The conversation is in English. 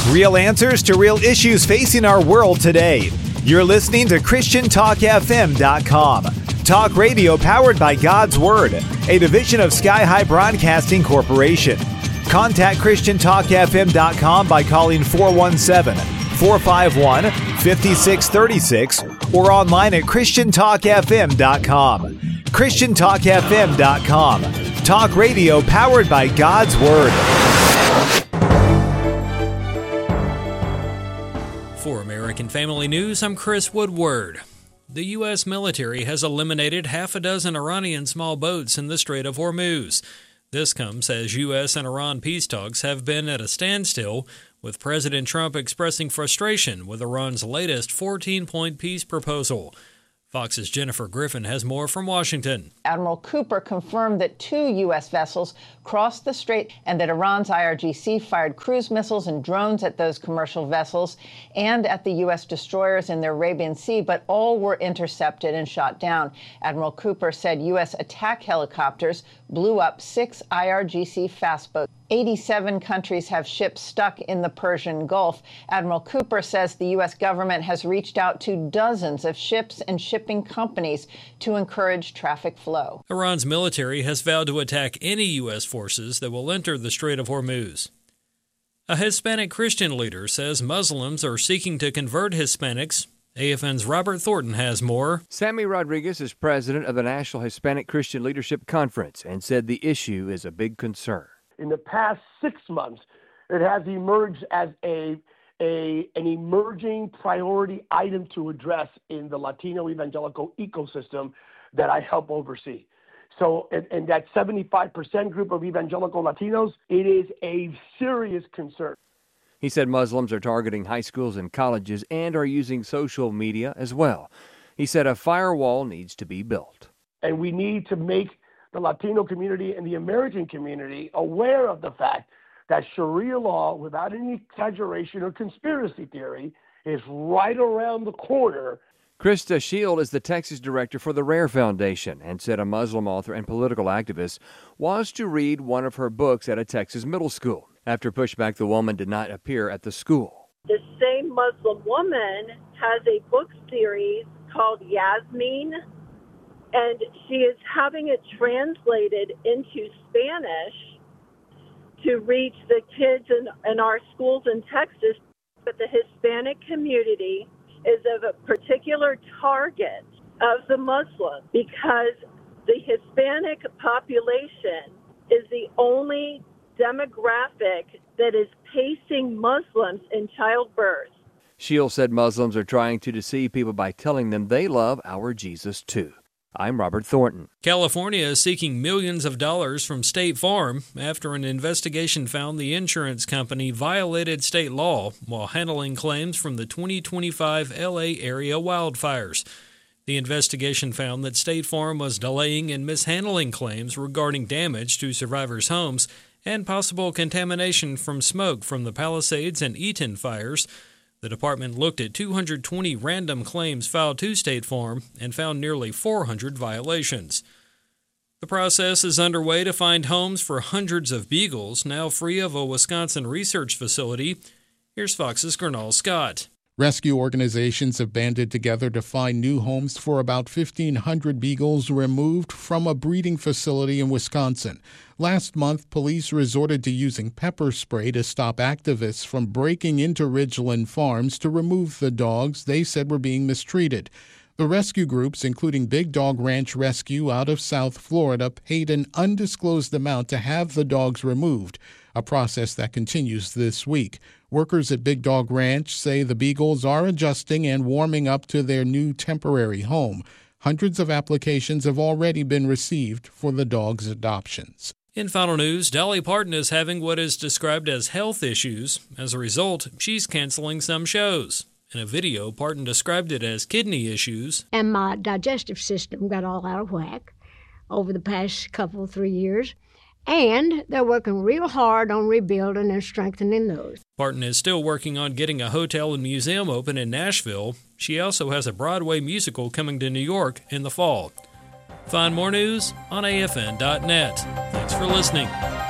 Real answers to real issues facing our world today. You're listening to ChristianTalkFM.com. Talk radio powered by God's Word, a division of Sky High Broadcasting Corporation. Contact ChristianTalkFM.com by calling 417-451-5636 or online at ChristianTalkFM.com. ChristianTalkFM.com. Talk radio powered by God's Word. For American Family News, I'm Chris Woodward. The U.S. military has eliminated half a dozen Iranian small boats in the Strait of Hormuz. This comes as U.S. and Iran peace talks have been at a standstill, with President Trump expressing frustration with Iran's latest 14-point peace proposal. Fox's Jennifer Griffin has more from Washington. Admiral Cooper confirmed that 2 U.S. vessels crossed the strait and that Iran's IRGC fired cruise missiles and drones at those commercial vessels and at the U.S. destroyers in the Arabian Sea, but all were intercepted and shot down. Admiral Cooper said U.S. attack helicopters blew up 6 IRGC fast boats. 87 countries have ships stuck in the Persian Gulf. Admiral Cooper says the U.S. government has reached out to dozens of ships and shipping companies to encourage traffic flow. Iran's military has vowed to attack any U.S. forces that will enter the Strait of Hormuz. A Hispanic Christian leader says Muslims are seeking to convert Hispanics. AFN's Robert Thornton has more. Sammy Rodriguez is president of the National Hispanic Christian Leadership Conference and said the issue is a big concern. In the past 6 months, it has emerged as an emerging priority item to address in the Latino evangelical ecosystem that I help oversee. So in that 75% group of evangelical Latinos, it is a serious concern. He said Muslims are targeting high schools and colleges and are using social media as well. He said a firewall needs to be built. And we need to make the Latino community and the American community aware of the fact that Sharia law, without any exaggeration or conspiracy theory, is right around the corner. Krista Shield is the Texas director for the Rare Foundation and said a Muslim author and political activist was to read one of her books at a Texas middle school. After pushback, the woman did not appear at the school. The same Muslim woman has a book series called Yasmin, and she is having it translated into Spanish to reach the kids in our schools in Texas. But the Hispanic community is of a particular target of the Muslims because the Hispanic population is the only demographic that is pacing Muslims in childbirth. Shield said Muslims are trying to deceive people by telling them they love our Jesus too. I'm Robert Thornton. California is seeking millions of dollars from State Farm after an investigation found the insurance company violated state law while handling claims from the 2025 LA area wildfires. The investigation found that State Farm was delaying and mishandling claims regarding damage to survivors' homes and possible contamination from smoke from the Palisades and Eaton fires. The department looked at 220 random claims filed to State Farm and found nearly 400 violations. The process is underway to find homes for hundreds of beagles now free of a Wisconsin research facility. Here's Fox's Gernal Scott. Rescue organizations have banded together to find new homes for about 1,500 beagles removed from a breeding facility in Wisconsin. Last month, police resorted to using pepper spray to stop activists from breaking into Ridgeland Farms to remove the dogs they said were being mistreated. The rescue groups, including Big Dog Ranch Rescue out of South Florida, paid an undisclosed amount to have the dogs removed, a process that continues this week. Workers at Big Dog Ranch say the beagles are adjusting and warming up to their new temporary home. Hundreds of applications have already been received for the dogs' adoptions. In final news, Dolly Parton is having what is described as health issues. As a result, she's canceling some shows. In a video, Parton described it as kidney issues. And my digestive system got all out of whack over the past 3 years. And they're working real hard on rebuilding and strengthening those. Parton is still working on getting a hotel and museum open in Nashville. She also has a Broadway musical coming to New York in the fall. Find more news on AFN.net. Thanks for listening.